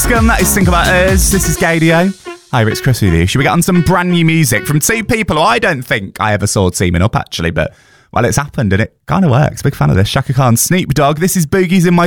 Scum, that is Think About Us. This is Gadio. Hi, it's Chris with you. Should we get on some brand new music from two people who I don't think I ever saw teaming up, actually, but, well, it's happened and it kind of works. Big fan of this. Shaka Khan, Snoop Dogg. This is Boogie's in My